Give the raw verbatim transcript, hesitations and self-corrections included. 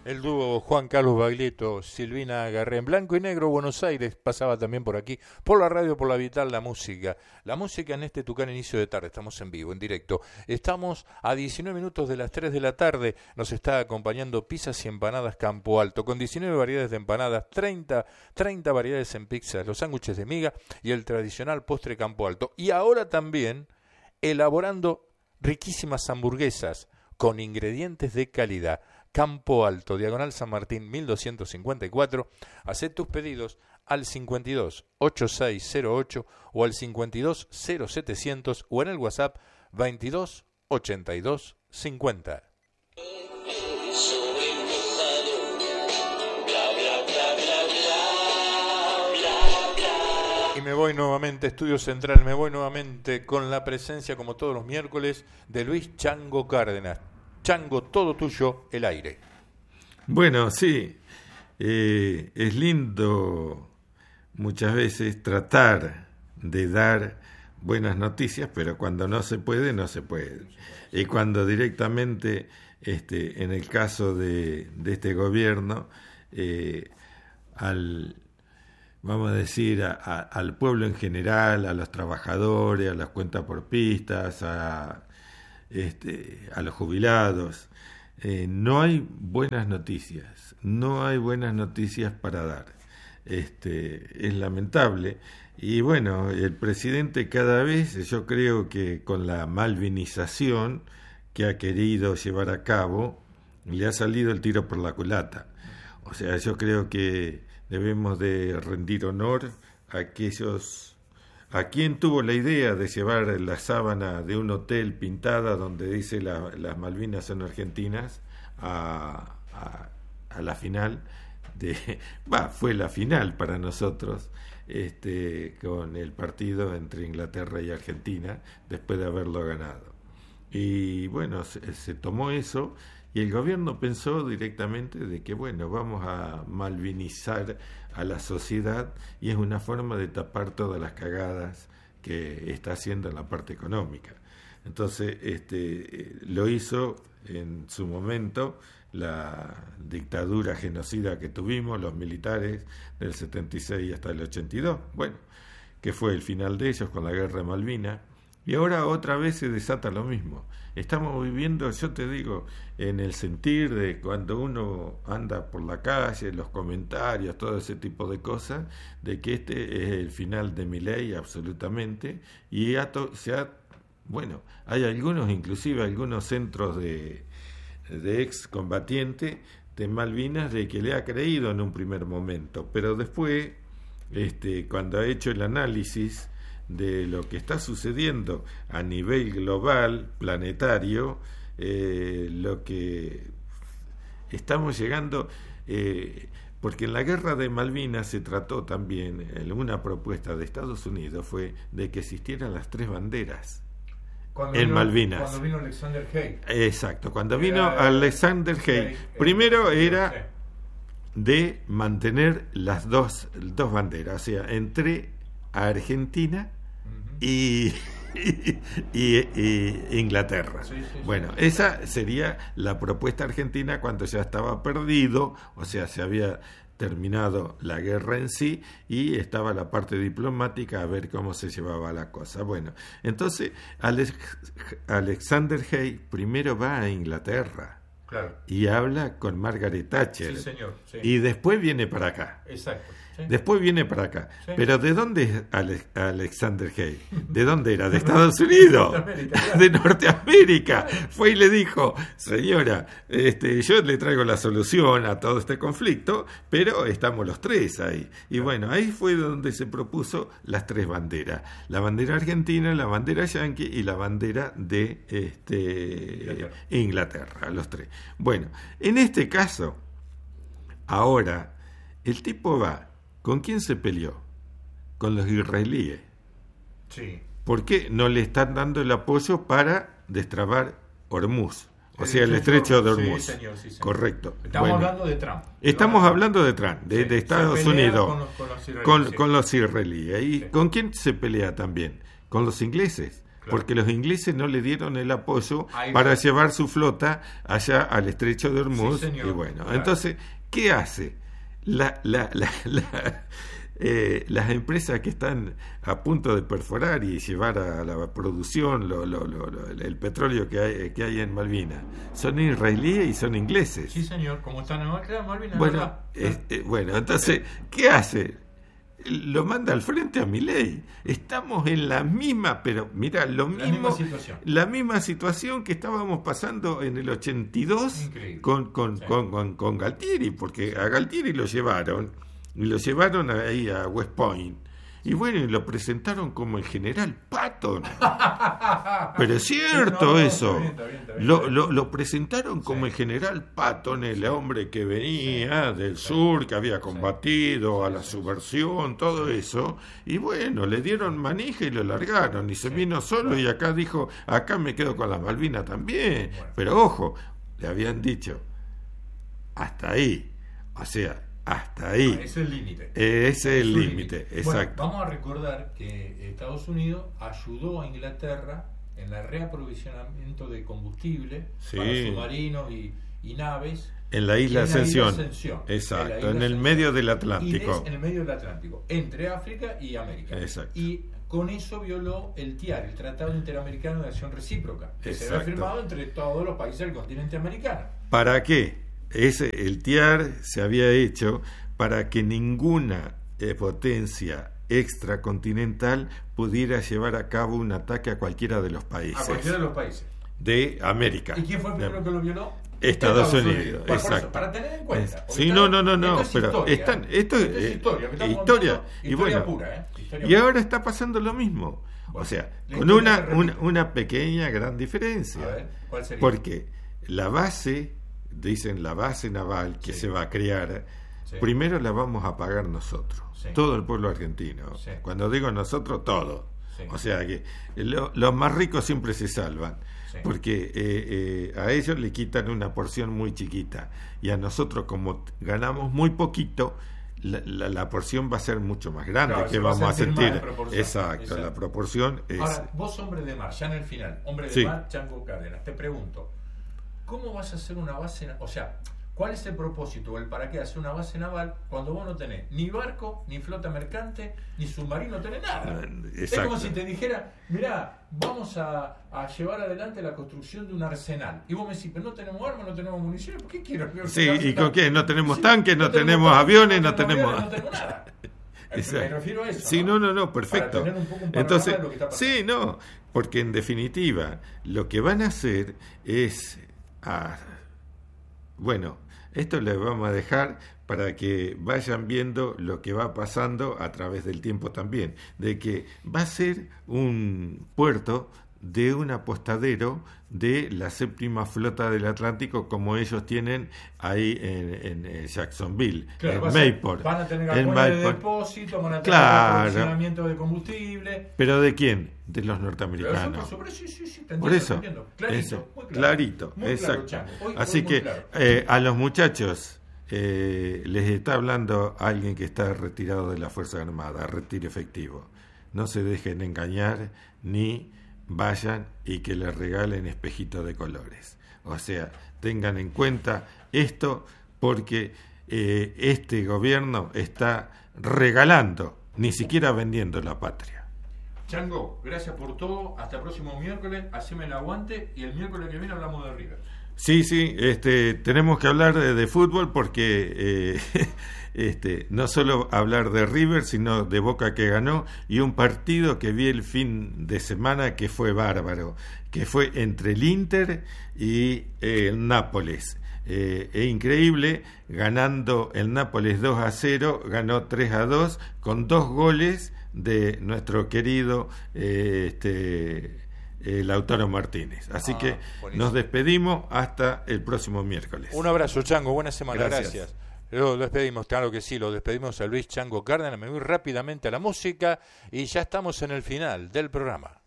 El dúo Juan Carlos Baglietto, Silvina Garré, en blanco y negro, Buenos Aires, pasaba también por aquí, por la radio, por la Vital, la música. La música en este Tucán inicio de tarde, estamos en vivo, en directo. Estamos a diecinueve minutos de las tres de la tarde, nos está acompañando Pizzas y Empanadas Campo Alto, con diecinueve variedades de empanadas, treinta, treinta variedades en pizzas, los sándwiches de miga y el tradicional postre Campo Alto. Y ahora también elaborando riquísimas hamburguesas con ingredientes de calidad. Campo Alto, Diagonal San Martín mil doscientos cincuenta y cuatro. Hacé tus pedidos al cincuenta y dos, ochenta y seis cero ocho o al cincuenta y dos, cero setecientos o en el WhatsApp veintidós, ochenta y dos, cincuenta. Y me voy nuevamente, Estudio Central, me voy nuevamente con la presencia, como todos los miércoles, de Luis Chango Cárdenas. Chango, todo tuyo, el aire. Bueno, sí, eh, es lindo muchas veces tratar de dar buenas noticias, pero cuando no se puede, no se puede. Y cuando directamente, este, en el caso de, de este gobierno, eh, al, vamos a decir, a, a, al pueblo en general, a los trabajadores, a las cuentapropistas, a Este, a los jubilados, eh, no hay buenas noticias, no hay buenas noticias para dar. Este, es lamentable. Y bueno, el presidente cada vez, yo creo que con la malvinización que ha querido llevar a cabo, le ha salido el tiro por la culata. O sea, yo creo que debemos de rendir honor a aquellos... ¿A quién tuvo la idea de llevar la sábana de un hotel pintada donde dice la, las Malvinas son argentinas a, a, a la final? De, bah, fue la final para nosotros, este, con el partido entre Inglaterra y Argentina, después de haberlo ganado. Y bueno, se, se tomó eso y el gobierno pensó directamente de que, bueno, vamos a malvinizar a la sociedad y es una forma de tapar todas las cagadas que está haciendo en la parte económica. Entonces, este, lo hizo en su momento la dictadura genocida que tuvimos, los militares del setenta y seis hasta el ochenta y dos, bueno, que fue el final de ellos con la guerra de Malvinas. Y ahora otra vez se desata lo mismo. Estamos viviendo, yo te digo, en el sentir de cuando uno anda por la calle, los comentarios, todo ese tipo de cosas, de que este es el final de Milei absolutamente, y ha to- se ha, bueno, hay algunos, inclusive algunos centros de, de excombatientes de Malvinas, de que le ha creído en un primer momento, pero después, este, cuando ha hecho el análisis de lo que está sucediendo a nivel global, planetario, eh, lo que estamos llegando, eh, porque en la guerra de Malvinas se trató también, una propuesta de Estados Unidos fue de que existieran las tres banderas cuando en vino, Malvinas. Cuando vino Alexander Haig. Exacto, cuando vino Era, Alexander Haig, Haig, primero eh, era sí. de mantener las dos, dos banderas, o sea, entre a Argentina y, y, y, y Inglaterra. Sí, sí, sí. Bueno, esa sería la propuesta argentina cuando ya estaba perdido, o sea, se había terminado la guerra en sí y estaba la parte diplomática a ver cómo se llevaba la cosa. Bueno, entonces Alex, Alexander Haig primero va a Inglaterra. Claro. Y habla con Margaret Thatcher. Sí, señor. Sí. Y después viene para acá. Exacto. Sí. Después viene para acá. Sí. Pero ¿de dónde es Ale- Alexander Haig? ¿De dónde era? De Estados Unidos. Norteamérica, claro. De Norteamérica. Fue y le dijo, señora, este, yo le traigo la solución a todo este conflicto, pero estamos los tres ahí. Y bueno, ahí fue donde se propuso las tres banderas. La bandera argentina, la bandera yanqui y la bandera de este, Inglaterra. Inglaterra, los tres. Bueno, en este caso, ahora, el tipo va. ¿Con quién se peleó? Con los israelíes. Sí. ¿Por qué no le están dando el apoyo para destrabar Hormuz? O El sea, el estrecho de Hormuz. Sí, señor, sí, señor. Correcto. Estamos Bueno, hablando de Trump. estamos ¿no? hablando de Trump, de, Sí, de Estados se pelea Unidos, con los, con los israelíes, con, sí. con los israelíes. ¿Y Sí. con quién se pelea también? Con los ingleses. claro. Porque los ingleses no le dieron el apoyo Ahí para va. llevar su flota allá al estrecho de Hormuz. Sí, y bueno, claro. Entonces, ¿qué hace? La, la, la, la, eh, las empresas que están a punto de perforar y llevar a la producción lo, lo, lo, lo, el petróleo que hay, que hay en Malvinas son israelíes y son ingleses. Sí, señor, como están en Malvinas. Bueno, eh, eh, bueno, entonces, ¿qué hace? Lo manda al frente a Milei. Estamos en la misma, pero mira, lo mismo, la misma situación, la misma situación que estábamos pasando en el ochenta y dos con, con, sí. con, con, con Galtieri, porque a Galtieri lo llevaron, y lo llevaron ahí a West Point. Y bueno, y lo presentaron como el general Patton. Pero es cierto sí, no, no, eso. Está bien, está bien, está bien, lo, lo, lo presentaron como sí. el general Patton, el sí. hombre que venía sí. del sur, que había combatido sí. a la subversión, todo eso. Y bueno, le dieron manija y lo largaron. Y se sí. vino solo y acá dijo, acá me quedo con las Malvinas también. Bueno. Pero ojo, le habían dicho, hasta ahí. O sea, hasta ahí. Ah, ese es el límite. Ese es el límite, exacto. Bueno, vamos a recordar que Estados Unidos ayudó a Inglaterra en el reaprovisionamiento de combustible sí. para submarinos y, y naves. En la isla Ascensión. Ascensión. Exacto, en, isla en el Ascensión. medio del Atlántico. En el medio del Atlántico, entre África y América. Exacto. Y con eso violó el T I A R, el Tratado Interamericano de Acción Recíproca, que exacto. se había firmado entre todos los países del continente americano. ¿Para qué? Ese, el T I A R se había hecho para que ninguna eh, potencia extracontinental pudiera llevar a cabo un ataque a cualquiera de los países. A cualquiera de los países. De América. ¿Y quién fue el primero que lo violó? Estados, Estados Unidos, Unidos. Bueno, exacto. Eso, para tener en cuenta. Sí, no, no, no, no, esto pero historia, están, esto, esto es historia, eh, historia, y historia bueno, pura, ¿eh? Historia y pura. ahora está pasando lo mismo. Bueno, o sea, con una, una, una pequeña gran diferencia. A ver, ¿cuál sería? Porque la base, dicen la base naval que sí. se va a crear, sí. primero la vamos a pagar nosotros, sí. todo el pueblo argentino. Sí. Cuando digo nosotros, todo. Sí. O sea que lo, los más ricos siempre se salvan. Sí. Porque eh, eh, a ellos le quitan una porción muy chiquita y a nosotros, como ganamos muy poquito, la, la, la porción va a ser mucho más grande, claro, que vamos a, a sentir. Exacto, Exacto, la proporción es. Ahora, vos, hombre de mar, ya en el final, hombre de sí. mar, Chango Cárdenas, te pregunto, ¿cómo vas a hacer una base? O sea, ¿cuál es el propósito o el para qué hacer una base naval cuando vos no tenés ni barco, ni flota mercante, ni submarino, no tenés nada? Exacto. Es como si te dijera, mirá, vamos a, a llevar adelante la construcción de un arsenal. Y vos me decís, pero no tenemos armas, no tenemos municiones, ¿por qué quiero? Sí, ¿y con qué? No tenemos sí, tanques, no, no tenemos, tenemos aviones, no tenemos... Aviones, no tenemos nada. Me refiero a eso. Sí, no, no, no, perfecto. Para tener un poco un Entonces, de lo que está sí, no, porque en definitiva, lo que van a hacer es... Ah, bueno, esto les vamos a dejar para que vayan viendo lo que va pasando a través del tiempo también, de que va a ser un puerto de un apostadero de la séptima flota del Atlántico, como ellos tienen ahí en, en Jacksonville, claro, en Mayport. Van a tener galpones de depósito, van a tener claro. aprovisionamiento de combustible. ¿Pero de quién? De los norteamericanos. Por eso, sí, sí, sí, te por eso, clarito, eso muy claro, clarito, muy exacto. Claro, hoy, Así hoy que claro. eh, a los muchachos eh, les está hablando alguien que está retirado de la Fuerza Armada, retiro efectivo. No se dejen engañar ni vayan y que les regalen espejitos de colores. O sea, tengan en cuenta esto porque eh, este gobierno está regalando, ni siquiera vendiendo la patria. Chango, gracias por todo. Hasta el próximo miércoles. Haceme el aguante y el miércoles que viene hablamos de River. Sí, sí, este, tenemos que hablar de, de fútbol porque eh, este, no solo hablar de River, sino de Boca que ganó y un partido que vi el fin de semana que fue bárbaro, que fue entre el Inter y eh, el Nápoles. Eh, es increíble, ganando el Nápoles dos a cero, ganó tres a dos con dos goles de nuestro querido eh, este Eh, Lautaro Martínez. Así ah, que buenísimo. Nos despedimos hasta el próximo miércoles. Un abrazo, Chango, buena semana. Gracias. Gracias. Lo despedimos, claro que sí, lo despedimos a Luis Chango Cárdenas. Me voy rápidamente a la música y ya estamos en el final del programa.